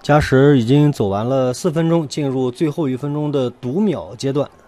加时已经走完了4分钟，进入最后1分钟的读秒阶段。